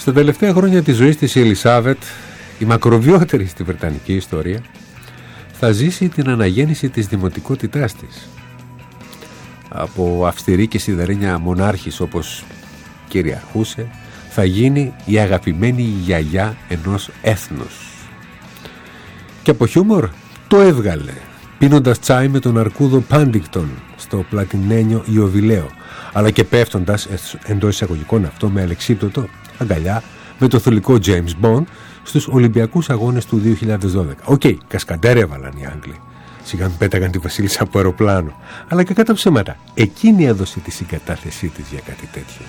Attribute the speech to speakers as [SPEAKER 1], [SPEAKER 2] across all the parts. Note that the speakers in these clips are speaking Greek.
[SPEAKER 1] Στα τελευταία χρόνια της ζωής της η Ελισάβετ, η μακροβιότερη στη βρετανική ιστορία, θα ζήσει την αναγέννηση της δημοτικότητάς της. Από αυστηρή και σιδερένια μονάρχης όπως κυριαρχούσε, θα γίνει η αγαπημένη γιαγιά ενός έθνους. Και από χιούμορ το έβγαλε, πίνοντας τσάι με τον αρκούδο Πάντιγκτον στο πλατινένιο Ιωβιλέο, αλλά και πέφτοντας εντός εισαγωγικών αυτό με αλεξίπτωτο αγκαλιά με το θηλυκό James Bond στους Ολυμπιακούς Αγώνες του 2012. Οκ, κασκαντέρ έβαλαν οι Άγγλοι. Σιγά μην πέταγαν τη Βασίλισσα από αεροπλάνο. Αλλά και κατά ψέματα, εκείνη έδωσε τη συγκατάθεσή της για κάτι τέτοιο.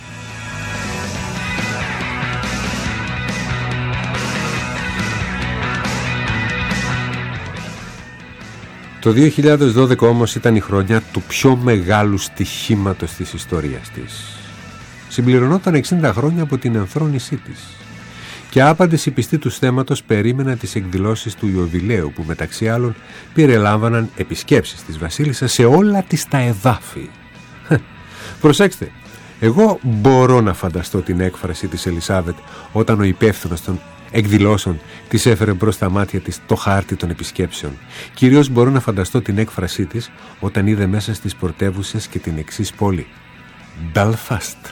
[SPEAKER 1] Το 2012 όμως ήταν η χρονιά του πιο μεγάλου στοιχήματος της ιστορίας της. Συμπληρωνόταν 60 χρόνια από την ενθρόνησή της. Και άπαντες οι πιστοί του θέματος περίμεναν τις εκδηλώσεις του Ιωβιλέου, που μεταξύ άλλων περιλάμβαναν επισκέψεις της Βασίλισσας σε όλα της τα εδάφη. Προσέξτε, εγώ μπορώ να φανταστώ την έκφραση της Ελισάβετ όταν ο υπεύθυνος των εκδηλώσεων της έφερε μπρος στα μάτια της το χάρτη των επισκέψεων. Κυρίως μπορώ να φανταστώ την έκφρασή της όταν είδε μέσα στις πρωτεύουσες και την εξής πόλη: Belfast.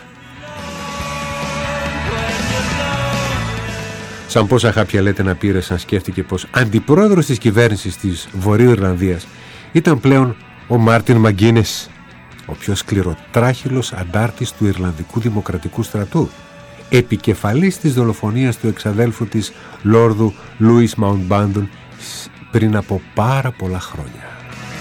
[SPEAKER 1] Σαν πόσα χάπια λέτε να πήρε σαν σκέφτηκε πως αντιπρόεδρος της κυβέρνησης της Βορείου Ιρλανδίας ήταν πλέον ο Μάρτιν Μαγκίνες, ο πιο σκληροτράχυλος αντάρτης του Ιρλανδικού Δημοκρατικού Στρατού, επικεφαλής της δολοφονίας του εξαδέλφου της Λόρδου Λούις Μαουντμπάντον πριν από πάρα πολλά χρόνια.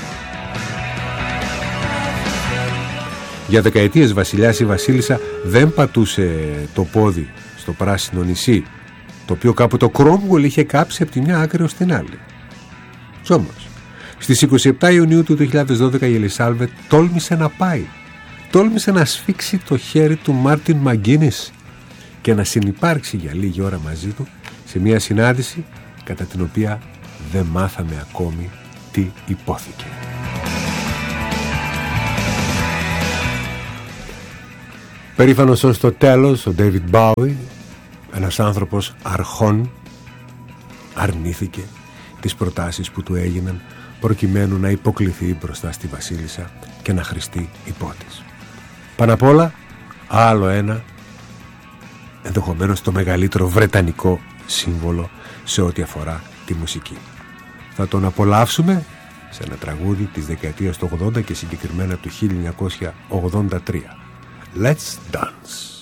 [SPEAKER 1] Για δεκαετίες βασιλιάς ή βασίλισσα δεν πατούσε το πόδι στο πράσινο νησί, το οποίο κάπου το Κρόμουελ είχε κάψει από τη μια άκρη ως την άλλη. Κι όμως, στις 27 Ιουνίου του 2012 η Ελισάβετ τόλμησε να πάει. Τόλμησε να σφίξει το χέρι του Μάρτιν Μαγκίνης και να συνυπάρξει για λίγη ώρα μαζί του σε μια συνάντηση κατά την οποία δεν μάθαμε ακόμη τι υπόθηκε. Περήφανος ως το τέλος, ο David Bowie, ένας άνθρωπος αρχών, αρνήθηκε τις προτάσεις που του έγιναν προκειμένου να υποκληθεί μπροστά στη Βασίλισσα και να χρηστεί υπότης. Πάνω απ' όλα, άλλο ένα, ενδεχομένως το μεγαλύτερο βρετανικό σύμβολο σε ό,τι αφορά τη μουσική. Θα τον απολαύσουμε σε ένα τραγούδι της δεκαετίας του 80 και συγκεκριμένα του 1983. Let's Dance.